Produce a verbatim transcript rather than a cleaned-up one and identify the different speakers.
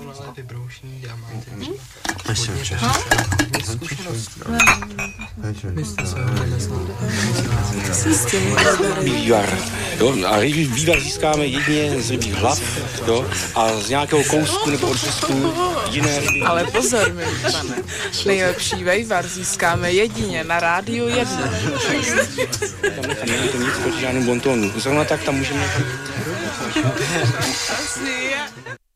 Speaker 1: ale vybroušený diamanty.
Speaker 2: Ještě včas.
Speaker 3: Vývar. Jo? A vývar získáme jedině z rybích hlav, jo? A z nějakého kousku nebo odřezku jiné ryby.
Speaker 4: Ale pozor, milí pane, nejlepší vejvar získáme jedině na rádiu jedna.
Speaker 3: Tam, tam není to nic proti žádnému bontonu. Zrovna tak tam můžeme...
Speaker 4: Asi je.